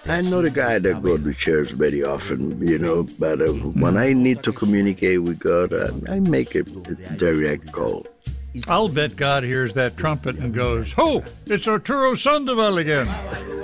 I'm not a guy that go to church very often, but when I need to communicate with God, I make a direct call. I'll bet God hears that trumpet and goes, "Ho! It's Arturo Sandoval again."